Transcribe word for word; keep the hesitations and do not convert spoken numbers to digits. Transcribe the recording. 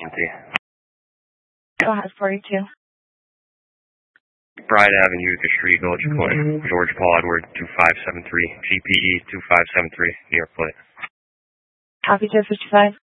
Go ahead, forty-two. Bride Avenue, Utica Street, Village Point, George Paul Edward, two five seven three, G P E two five seven three, New York Plate. Copy two fifty-five.